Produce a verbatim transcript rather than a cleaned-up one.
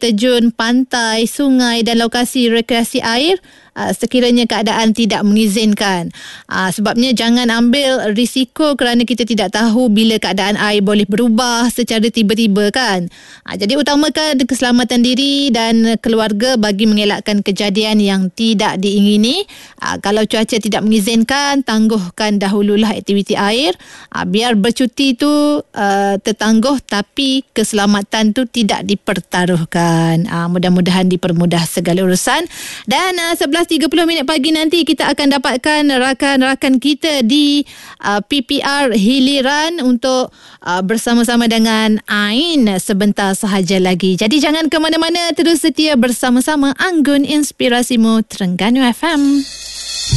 terjun pantai, sungai dan lokasi rekreasi air Uh, sekiranya keadaan tidak mengizinkan. Uh, sebabnya jangan ambil risiko kerana kita tidak tahu bila keadaan air boleh berubah secara tiba-tiba kan. Uh, jadi utamakan keselamatan diri dan keluarga bagi mengelakkan kejadian yang tidak diingini. Uh, kalau cuaca tidak mengizinkan, tangguhkan dahululah aktiviti air. Uh, biar bercuti tu uh, tertangguh tapi keselamatan tu tidak dipertaruhkan. Uh, mudah-mudahan dipermudah segala urusan. Dan uh, sebelas tiga puluh minit pagi nanti kita akan dapatkan rakan-rakan kita di uh, P P R Hiliran untuk uh, bersama-sama dengan Ain sebentar sahaja lagi. Jadi jangan ke mana-mana, terus setia bersama-sama Anggun Inspirasimu Terengganu F M.